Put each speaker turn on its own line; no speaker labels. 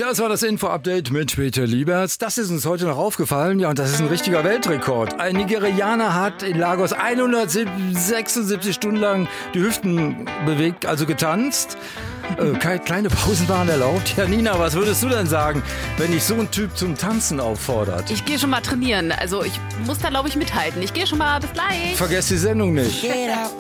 Das war das Info-Update mit Peter Lieberts. Das ist uns heute noch aufgefallen. Ja, und das ist ein richtiger Weltrekord. Ein Nigerianer hat in Lagos 176 Stunden lang die Hüften bewegt, also getanzt. Kleine Pausen waren erlaubt. Ja, Nina, was würdest du denn sagen, wenn dich so ein Typ zum Tanzen auffordert?
Ich gehe schon mal trainieren. Also ich muss da, glaube ich, mithalten. Ich gehe schon mal. Bis gleich.
Vergesst die Sendung nicht.